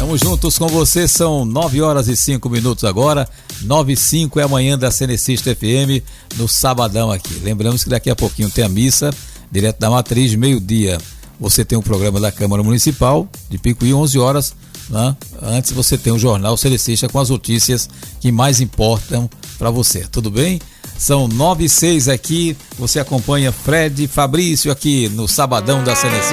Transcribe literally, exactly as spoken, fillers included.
Estamos juntos com você, são nove horas e cinco minutos agora, nove e cinco é a manhã da Cenecista F M, no sabadão aqui. Lembramos que daqui a pouquinho tem a missa, direto da Matriz, meio-dia. Você tem o programa da Câmara Municipal, de Picuí, onze horas, né? Antes você tem o Jornal Cenecista com as notícias que mais importam para você, tudo bem? São nove e seis aqui, você acompanha Fred Fabrício aqui no sabadão da Cenecista.